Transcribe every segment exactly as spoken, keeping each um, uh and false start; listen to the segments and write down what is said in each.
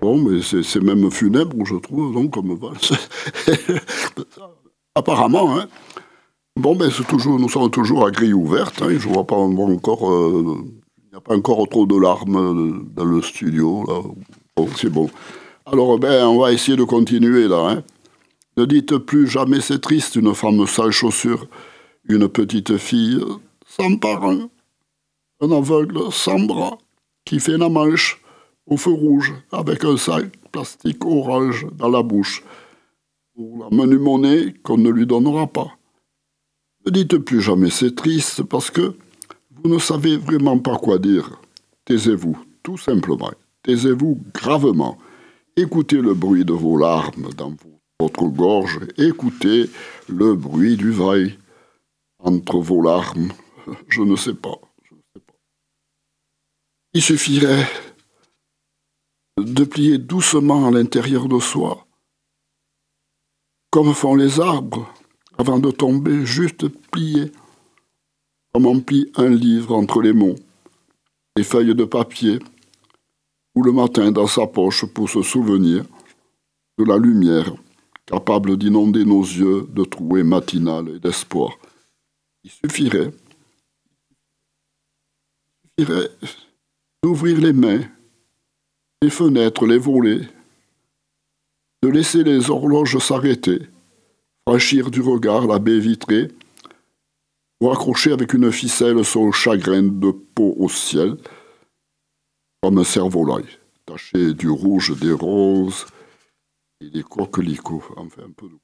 Bon, mais c'est c'est même funèbre, je trouve, donc, comme valse. Apparemment, hein. Bon, ben, c'est toujours, nous sommes toujours à grille ouverte, hein. Je vois pas encore... euh, il n'y a pas encore trop de larmes euh, dans le studio, là. Bon, c'est bon. Alors, ben, on va essayer de continuer, là, hein. Ne dites plus jamais c'est triste, une femme sans chaussures, une petite fille sans parents, un aveugle sans bras, qui fait la manche au feu rouge avec un sac plastique orange dans la bouche, pour la menue monnaie qu'on ne lui donnera pas. Ne dites plus jamais c'est triste parce que vous ne savez vraiment pas quoi dire. Taisez-vous, tout simplement. Taisez-vous gravement. Écoutez le bruit de vos larmes dans votre gorge. Écoutez le bruit du vaille entre vos larmes. Je ne sais pas. Je ne sais pas. Il suffirait de plier doucement à l'intérieur de soi, comme font les arbres, avant de tomber, juste plier, comme on plie un livre entre les mots, les feuilles de papier, ou le matin dans sa poche pour se souvenir de la lumière, capable d'inonder nos yeux de trouées matinales et d'espoir. Il suffirait, il suffirait d'ouvrir les mains, les fenêtres, les volets, de laisser les horloges s'arrêter, franchir du regard la baie vitrée, ou accrocher avec une ficelle son chagrin de peau au ciel, comme un cerf-volaille, taché du rouge des roses et des coquelicots, enfin un peu de...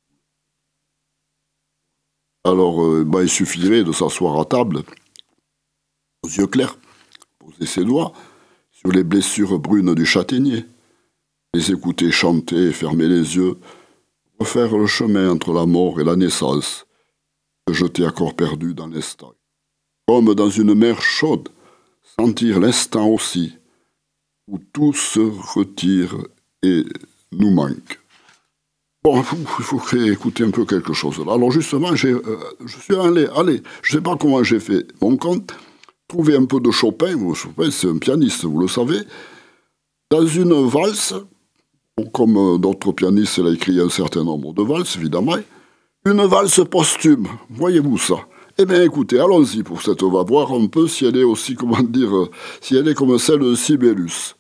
Alors, euh, bah, il suffirait de s'asseoir à table, aux yeux clairs, poser ses doigts sur les blessures brunes du châtaignier, les écouter chanter, fermer les yeux, refaire le chemin entre la mort et la naissance, se jeter à corps perdu dans l'instant. Comme dans une mer chaude, sentir l'instant aussi, où tout se retire et nous manque. Bon, il faut écouter un peu quelque chose là. Alors justement, j'ai, euh, je suis allé, allez, je ne sais pas comment j'ai fait mon compte, trouver un peu de Chopin. Chopin, c'est un pianiste, vous le savez, dans une valse, comme d'autres pianistes, il a écrit un certain nombre de valses, évidemment, une valse posthume, voyez-vous ça? Eh bien écoutez, allons-y pour cette, on va voir un peu si elle est aussi, comment dire, si elle est comme celle de Sibelius.